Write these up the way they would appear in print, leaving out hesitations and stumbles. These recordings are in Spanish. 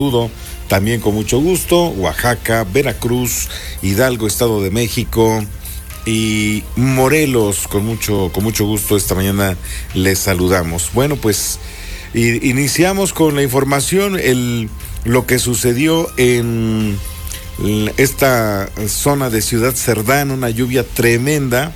También con mucho gusto, Oaxaca, Veracruz, Hidalgo, Estado de México y Morelos, con mucho gusto esta mañana les saludamos. Bueno, pues iniciamos con la información, lo que sucedió en esta zona de Ciudad Cerdán, una lluvia tremenda,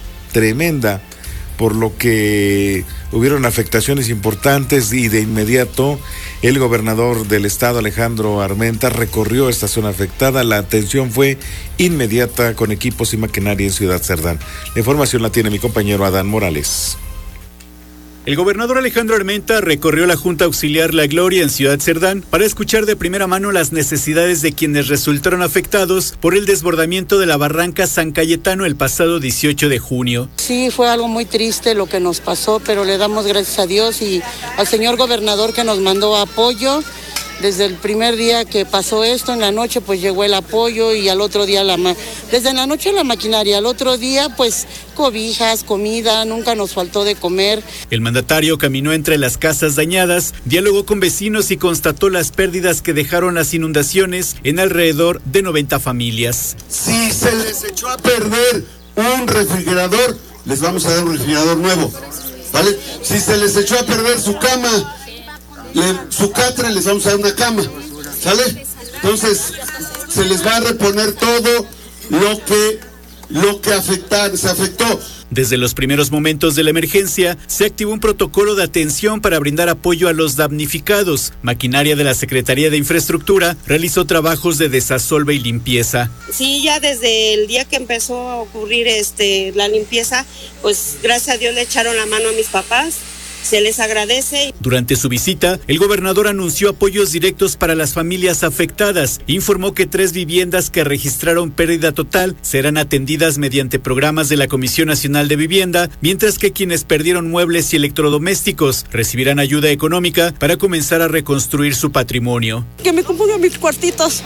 por lo que hubieron afectaciones importantes y de inmediato el gobernador del estado, Alejandro Armenta, recorrió esta zona afectada. La atención fue inmediata con equipos y maquinaria en Ciudad Cerdán. La información la tiene mi compañero Adán Morales. El gobernador Alejandro Armenta recorrió la Junta Auxiliar La Gloria en Ciudad Cerdán para escuchar de primera mano las necesidades de quienes resultaron afectados por el desbordamiento de la barranca San Cayetano el pasado 18 de junio. Sí, fue algo muy triste lo que nos pasó, pero le damos gracias a Dios y al señor gobernador que nos mandó apoyo. Desde el primer día que pasó esto, en la noche pues llegó el apoyo y al otro día desde la noche la maquinaria, al otro día pues cobijas, comida, nunca nos faltó de comer. El mandatario caminó entre las casas dañadas, dialogó con vecinos y constató las pérdidas que dejaron las inundaciones en alrededor de 90 familias. Si se les echó a perder un refrigerador, les vamos a dar un refrigerador nuevo, ¿vale? Si se les echó a perder su cama, su catre, les vamos a dar una cama, ¿sale? Entonces, se les va a reponer todo lo que se afectó. Desde los primeros momentos de la emergencia, se activó un protocolo de atención para brindar apoyo a los damnificados. Maquinaria de la Secretaría de Infraestructura realizó trabajos de desasolve y limpieza. Sí, ya desde el día que empezó a ocurrir la limpieza, pues gracias a Dios le echaron la mano a mis papás. Se les agradece. Durante su visita, el gobernador anunció apoyos directos para las familias afectadas. Informó que 3 viviendas que registraron pérdida total serán atendidas mediante programas de la Comisión Nacional de Vivienda, mientras que quienes perdieron muebles y electrodomésticos recibirán ayuda económica para comenzar a reconstruir su patrimonio. Que me compongan mis cuartitos,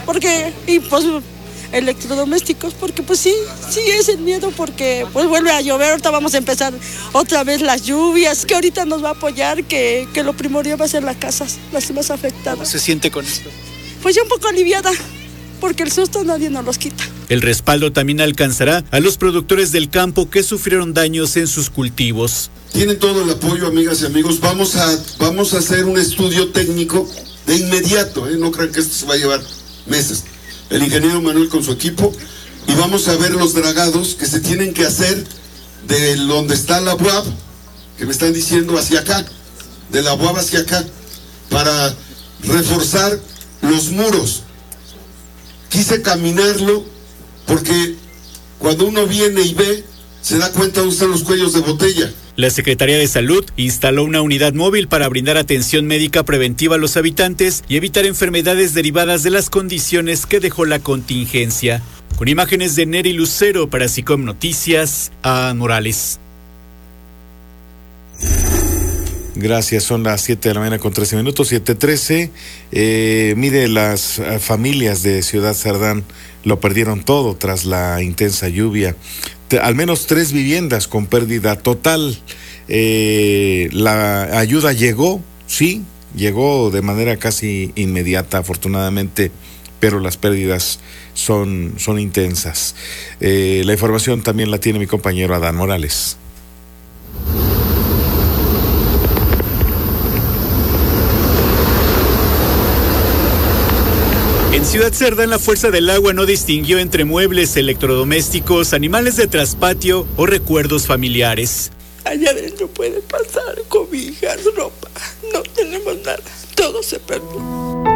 electrodomésticos, porque pues sí es el miedo, porque pues vuelve a llover, ahorita vamos a empezar otra vez las lluvias, que ahorita nos va a apoyar, que lo primordial va a ser las casas, las más afectadas. ¿Cómo se siente con esto? Pues yo un poco aliviada, porque el susto nadie nos los quita. El respaldo también alcanzará a los productores del campo que sufrieron daños en sus cultivos. Tienen todo el apoyo, amigas y amigos. Vamos a hacer un estudio técnico de inmediato, no crean que esto se va a llevar meses. El ingeniero Manuel con su equipo, y vamos a ver los dragados que se tienen que hacer de donde está la UAB, que me están diciendo hacia acá, de la UAB hacia acá, para reforzar los muros. Quise caminarlo porque cuando uno viene y ve, se da cuenta dónde están los cuellos de botella. La Secretaría de Salud instaló una unidad móvil para brindar atención médica preventiva a los habitantes y evitar enfermedades derivadas de las condiciones que dejó la contingencia. Con imágenes de Neri Lucero para SICOM Noticias, a Morales. Gracias, son las 7 de la mañana con 13 minutos, 7:13. Mire, las familias de Ciudad Cerdán lo perdieron todo tras la intensa lluvia. Al menos 3 viviendas con pérdida total. La ayuda llegó, sí, llegó de manera casi inmediata, afortunadamente, pero las pérdidas son intensas. La información también la tiene mi compañero Adán Morales. En Ciudad Cerdán, la Fuerza del Agua no distinguió entre muebles, electrodomésticos, animales de traspatio o recuerdos familiares. Allá adentro puede pasar cobijas, ropa, no tenemos nada, todo se perdió.